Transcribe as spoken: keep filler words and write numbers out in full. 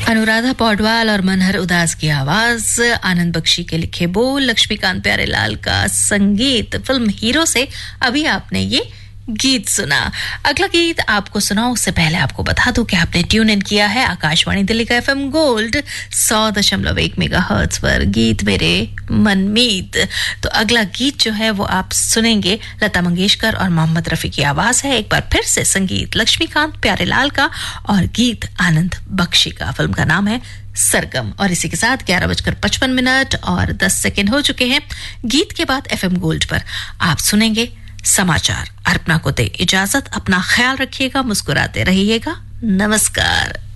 अनुराधा पौडवाल और मनहर उदास की आवाज, आनंद बख्शी के लिखे बोल, लक्ष्मीकांत प्यारेलाल का संगीत। फिल्म हीरो से अभी आपने ये गीत सुना। अगला गीत आपको सुना उससे पहले आपको बता दूं कि आपने ट्यून इन किया है आकाशवाणी दिल्ली का एफएम गोल्ड सौ दशमलव एक मेगाहर्ट्ज पर। गीत मेरे मनमीत। तो अगला गीत जो है वो आप सुनेंगे लता मंगेशकर और मोहम्मद रफी की आवाज है। एक बार फिर से संगीत लक्ष्मीकांत प्यारेलाल का और गीत आनंद बख्शी का। फिल्म का नाम है सरगम। और इसी के साथ ग्यारह बजकर पचपन मिनट और दस सेकेंड हो चुके हैं। गीत के बाद एफएम गोल्ड पर आप सुनेंगे समाचार। अर्पणा को दे इजाजत, अपना ख्याल रखिएगा, मुस्कुराते रहिएगा। नमस्कार।